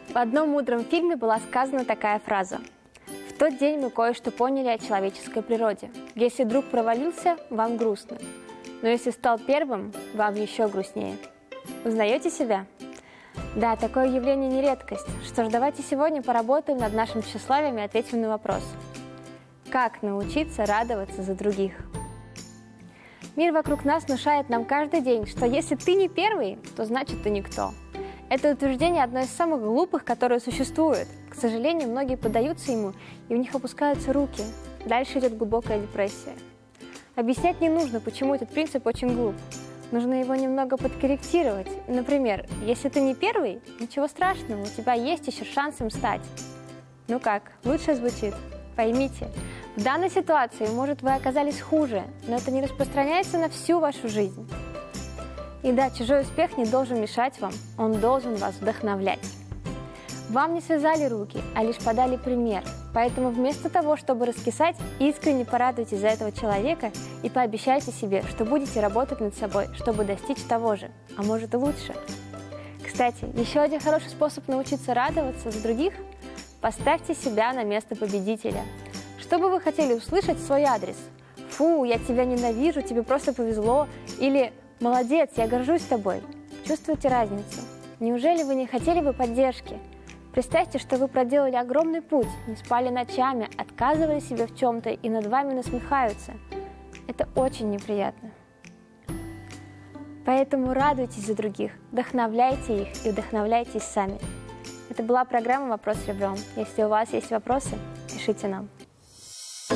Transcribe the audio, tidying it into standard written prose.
В одном мудром фильме была сказана такая фраза: «В тот день мы кое-что поняли о человеческой природе. Если друг провалился, вам грустно. Но если стал первым, вам еще грустнее». Узнаете себя? Да, такое явление не редкость. Что ж, давайте сегодня поработаем над нашим тщеславием и ответим на вопрос: как научиться радоваться за других? Мир вокруг нас внушает нам каждый день, что если ты не первый, то значит ты никто. Это утверждение одно из самых глупых, которое существует. К сожалению, многие поддаются ему, и у них опускаются руки. Дальше идет глубокая депрессия. Объяснять не нужно, почему этот принцип очень глуп. Нужно его немного подкорректировать. Например, если ты не первый, ничего страшного, у тебя есть еще шанс им стать. Ну как, лучше звучит? Поймите, в данной ситуации, может, вы оказались хуже, но это не распространяется на всю вашу жизнь. И да, чужой успех не должен мешать вам, он должен вас вдохновлять. Вам не связали руки, а лишь подали пример. Поэтому вместо того, чтобы раскисать, искренне порадуйтесь за этого человека и пообещайте себе, что будете работать над собой, чтобы достичь того же, а может и лучше. Кстати, еще один хороший способ научиться радоваться за других – поставьте себя на место победителя. Что бы вы хотели услышать в свой адрес? «Фу, я тебя ненавижу, тебе просто повезло» или «Молодец, я горжусь тобой». Чувствуете разницу? Неужели вы не хотели бы поддержки? Представьте, что вы проделали огромный путь, не спали ночами, отказывали себе в чем-то и над вами насмехаются. Это очень неприятно. Поэтому радуйтесь за других, вдохновляйте их и вдохновляйтесь сами. Это была программа «Вопрос ребром». Если у вас есть вопросы, пишите нам.